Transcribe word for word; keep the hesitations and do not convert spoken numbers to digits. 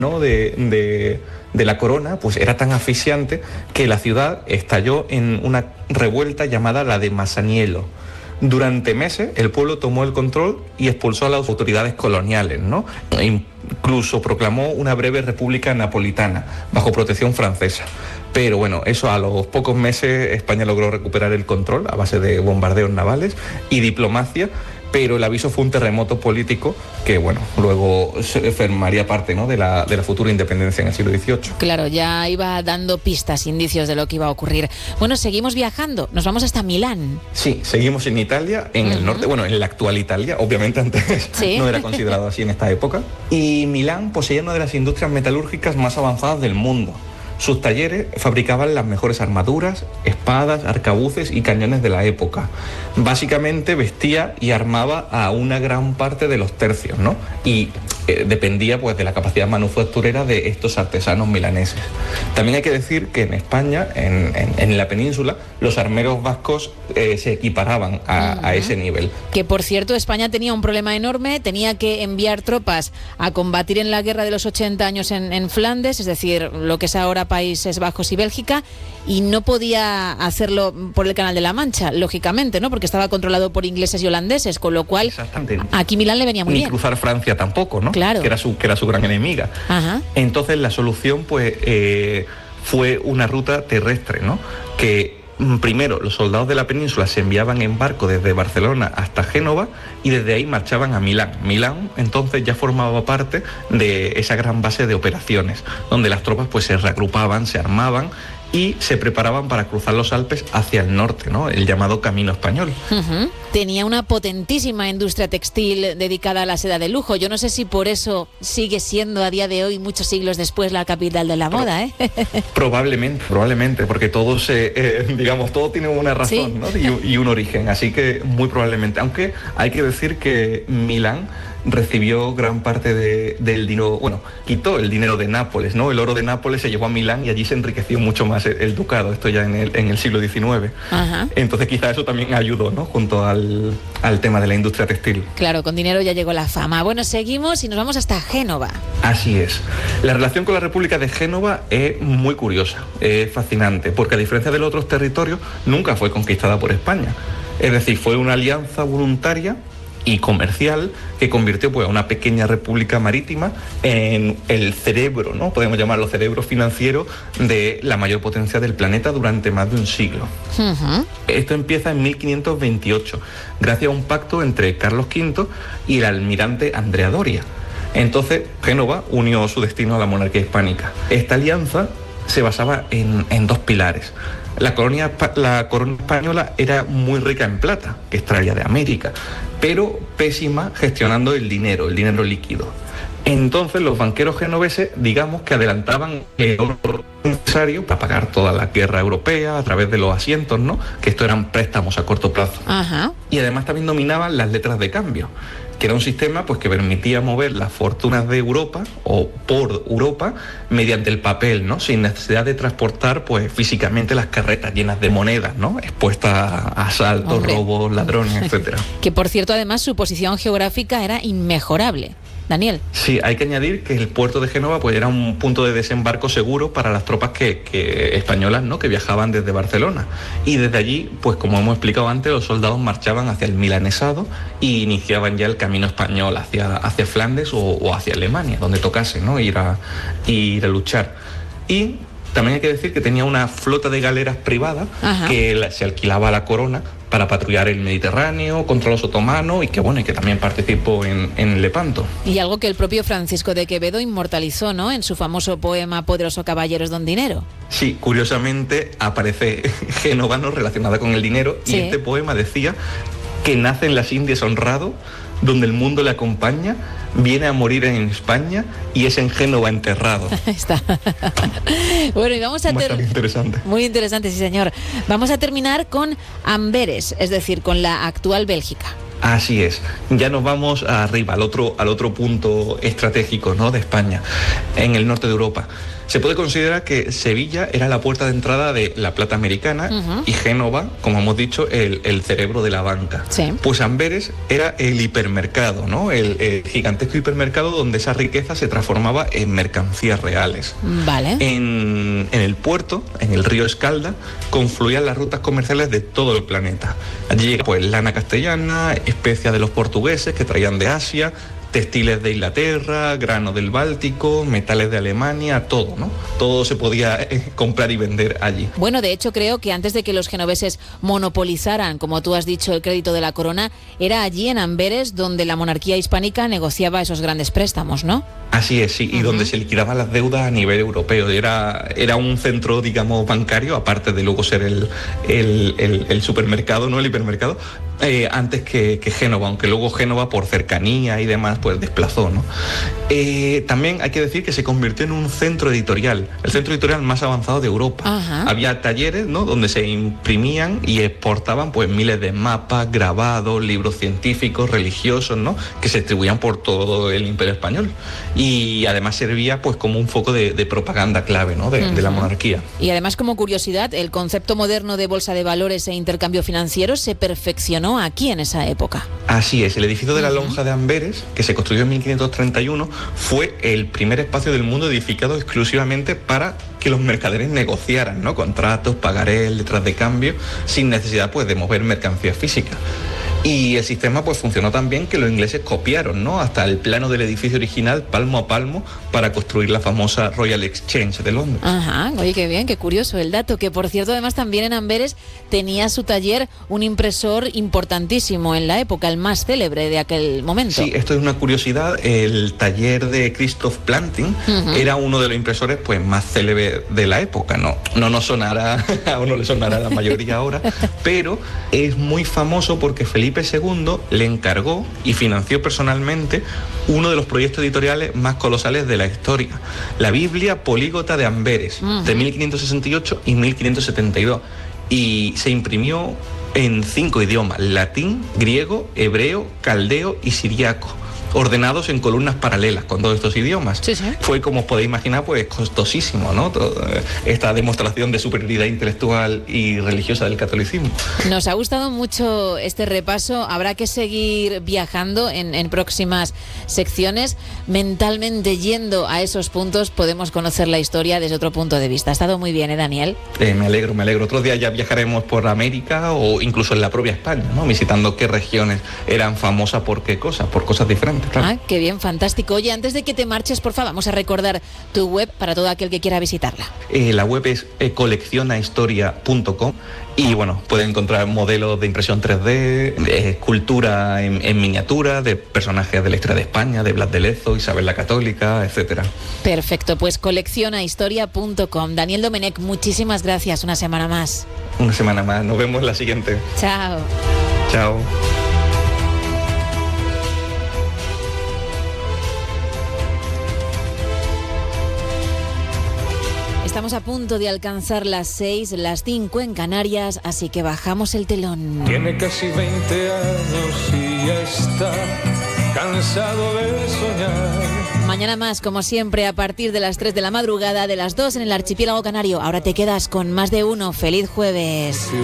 ¿no? de, de, de la corona pues era tan asfixiante que la ciudad estalló en una revuelta llamada la de Masaniello. Durante meses el pueblo tomó el control y expulsó a las autoridades coloniales, ¿no? E incluso proclamó una breve república napolitana bajo protección francesa. Pero bueno, eso a los pocos meses España logró recuperar el control a base de bombardeos navales y diplomacia, pero el aviso fue un terremoto político que, bueno, luego se formaría parte, ¿no? de, la, de la futura independencia en el siglo dieciocho. Claro, ya iba dando pistas, indicios de lo que iba a ocurrir. Bueno, seguimos viajando, nos vamos hasta Milán. Sí, seguimos en Italia, en uh-huh. el norte, bueno, en la actual Italia, obviamente antes ¿Sí? no era considerado así en esta época. Y Milán poseía una de las industrias metalúrgicas más avanzadas del mundo. Sus talleres fabricaban las mejores armaduras, espadas, arcabuces y cañones de la época. Básicamente vestía y armaba a una gran parte de los tercios, ¿no? Y eh, dependía pues de la capacidad manufacturera de estos artesanos milaneses. También hay que decir que en España, en, en, en la península, los armeros vascos eh, se equiparaban a, uh-huh. a ese nivel. Que por cierto, España tenía un problema enorme, tenía que enviar tropas a combatir en la guerra de los ochenta años en, en Flandes, es decir, lo que es ahora Países Bajos y Bélgica, y no podía hacerlo por el Canal de la Mancha, lógicamente, ¿no? Porque estaba controlado por ingleses y holandeses, con lo cual aquí Milán le venía muy Ni bien. Ni cruzar Francia tampoco, ¿no? Claro. Que era su, que era su gran enemiga. Ajá. Entonces la solución, pues, eh, fue una ruta terrestre, ¿no? Que primero, los soldados de la península se enviaban en barco desde Barcelona hasta Génova y desde ahí marchaban a Milán. Milán entonces ya formaba parte de esa gran base de operaciones, donde las tropas pues se reagrupaban, se armaban y se preparaban para cruzar los Alpes hacia el norte, ¿no? El llamado Camino Español. Uh-huh. Tenía una potentísima industria textil dedicada a la seda de lujo. Yo no sé si por eso sigue siendo a día de hoy, muchos siglos después, la capital de la Pro- moda, ¿eh? Probablemente, probablemente, porque todo se, eh, digamos, todo tiene una razón, ¿sí? ¿no? y, y un origen, así que muy probablemente. Aunque hay que decir que Milán recibió gran parte de, del dinero, bueno, quitó el dinero de Nápoles, ¿no? El oro de Nápoles se llevó a Milán y allí se enriqueció mucho más el, el ducado, esto ya en el, en el siglo diecinueve. Ajá. Entonces quizá eso también ayudó, ¿no? Junto al, al tema de la industria textil. Claro, con dinero ya llegó la fama. Bueno, seguimos y nos vamos hasta Génova. Así es. La relación con la República de Génova es muy curiosa, es fascinante, porque a diferencia de los otros territorios, nunca fue conquistada por España. Es decir, fue una alianza voluntaria y comercial que convirtió pues a una pequeña república marítima en el cerebro, ¿no? Podemos llamarlo cerebro financiero de la mayor potencia del planeta durante más de un siglo. Uh-huh. Esto empieza en mil quinientos veintiocho, gracias a un pacto entre Carlos quinto y el almirante Andrea Doria. Entonces, Génova unió su destino a la monarquía hispánica. Esta alianza se basaba en, en dos pilares. La, colonia, la corona española era muy rica en plata, que extraía de América, pero pésima gestionando el dinero, el dinero líquido. Entonces los banqueros genoveses, digamos que adelantaban el oro necesario para pagar toda la guerra europea a través de los asientos, ¿no? Que esto eran préstamos a corto plazo. Ajá. Y además también dominaban las letras de cambio, que era un sistema pues que permitía mover las fortunas de Europa o por Europa mediante el papel, ¿no? Sin necesidad de transportar pues físicamente las carretas llenas de monedas, ¿no? Expuestas a asaltos, Hombre. robos, ladrones, etcétera. Que por cierto, además, su posición geográfica era inmejorable. Daniel. Sí, hay que añadir que el puerto de Génova pues era un punto de desembarco seguro para las tropas que, que españolas, ¿no? Que viajaban desde Barcelona. Y desde allí, pues como hemos explicado antes, los soldados marchaban hacia el milanesado y iniciaban ya el camino español hacia, hacia Flandes o, o hacia Alemania, donde tocase, ¿no? Ir a, ir a luchar. Y también hay que decir que tenía una flota de galeras privadas Ajá. que la, se alquilaba a la corona para patrullar el Mediterráneo contra los otomanos y que bueno y que también participó en, en Lepanto. Y algo que el propio Francisco de Quevedo inmortalizó, ¿no? En su famoso poema Poderoso Caballeros don Dinero. Sí, curiosamente aparece genovano relacionada con el dinero sí. y este poema decía que nace en las Indias honrado, donde el mundo le acompaña, viene a morir en España y es en Génova enterrado. Está. Bueno, y vamos a ter... interesante. Muy interesante, sí señor. Vamos a terminar con Amberes, es decir, con la actual Bélgica. Así es. Ya nos vamos arriba, al otro, al otro punto estratégico, ¿no? De España, en el norte de Europa. Se puede considerar que Sevilla era la puerta de entrada de la plata americana uh-huh. y Génova, como hemos dicho, el, el cerebro de la banca. Sí. Pues Amberes era el hipermercado, ¿no? El, el gigantesco hipermercado donde esa riqueza se transformaba en mercancías reales. Vale. En, en el puerto, en el río Escalda, confluían las rutas comerciales de todo el planeta. Allí llega pues lana castellana, especias de los portugueses que traían de Asia, textiles de Inglaterra, grano del Báltico, metales de Alemania, todo, ¿no? Todo se podía eh, comprar y vender allí. Bueno, de hecho creo que antes de que los genoveses monopolizaran, como tú has dicho, el crédito de la corona, era allí en Amberes donde la monarquía hispánica negociaba esos grandes préstamos, ¿no? Así es, sí, y uh-huh. donde se liquidaban las deudas a nivel europeo. Era, era un centro, digamos, bancario, aparte de luego ser el, el, el, el supermercado, ¿no? El hipermercado, eh, antes que, que Génova, aunque luego Génova, por cercanía y demás, pues desplazó, ¿no? Eh, también hay que decir que se convirtió en un centro editorial, el centro editorial más avanzado de Europa. Uh-huh. Había talleres, ¿no? Donde se imprimían y exportaban pues miles de mapas, grabados, libros científicos, religiosos, ¿no? Que se distribuían por todo el Imperio Español. Y además servía pues como un foco de, de propaganda clave, ¿no? de, uh-huh. de la monarquía. Y además, como curiosidad, el concepto moderno de bolsa de valores e intercambio financiero se perfeccionó aquí en esa época. Así es, el edificio de la Lonja de Amberes, que se construyó en mil quinientos treinta y uno, fue el primer espacio del mundo edificado exclusivamente para que los mercaderes negociaran, ¿no? Contratos, pagarés, letras de cambio, sin necesidad pues de mover mercancía física. Y el sistema pues funcionó tan bien que los ingleses copiaron, ¿no? Hasta el plano del edificio original, palmo a palmo, para construir la famosa Royal Exchange de Londres. Ajá, oye, qué bien, qué curioso el dato. Que por cierto, además también en Amberes tenía su taller un impresor importantísimo en la época, el más célebre de aquel momento. Sí, esto es una curiosidad. El taller de Christoph Plantin uh-huh. era uno de los impresores pues más célebres de la época. No, no nos sonará, a uno le sonará a la mayoría ahora, pero es muy famoso porque Felipe segundo le encargó y financió personalmente uno de los proyectos editoriales más colosales de la historia, la Biblia Políglota de Amberes, uh-huh. de mil quinientos sesenta y ocho y mil quinientos setenta y dos, y se imprimió en cinco idiomas: latín, griego, hebreo, caldeo y siriaco, ordenados en columnas paralelas con todos estos idiomas. Sí, sí. Fue, como podéis imaginar, pues costosísimo, ¿no? Todo, esta demostración de superioridad intelectual y religiosa del catolicismo. Nos ha gustado mucho este repaso. Habrá que seguir viajando en, en próximas secciones. Mentalmente yendo a esos puntos podemos conocer la historia desde otro punto de vista. Ha estado muy bien, ¿eh, Daniel? Eh, me alegro, me alegro. Otro día ya viajaremos por América o incluso en la propia España, ¿no? Visitando qué regiones eran famosas por qué cosas, por cosas diferentes. Claro. Ah, qué bien, fantástico. Oye, antes de que te marches, por favor, vamos a recordar tu web para todo aquel que quiera visitarla. Eh, la web es eh, coleccionahistoria punto com y bueno, pueden encontrar modelos de impresión tres D, de escultura en, en miniatura, de personajes de la historia de España, de Blas de Lezo, Isabel la Católica, etcétera. Perfecto, pues coleccionahistoria punto com. Daniel Domenech, muchísimas gracias, una semana más. Una semana más, nos vemos la siguiente. Chao. Chao. Estamos a punto de alcanzar las seis, las cinco en Canarias, así que bajamos el telón. Tiene casi veinte años y ya está cansado de soñar. Mañana más, como siempre, a partir de las tres de la madrugada, de las dos en el archipiélago canario. Ahora te quedas con Más de Uno. ¡Feliz jueves!